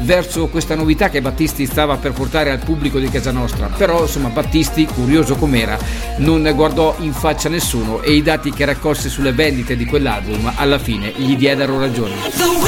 verso questa novità che Battisti stava per portare al pubblico di casa nostra. Però insomma Battisti, curioso com'era, non guardò in faccia nessuno e i dati che raccolse sulle vendite di quell'album alla fine gli diedero ragione.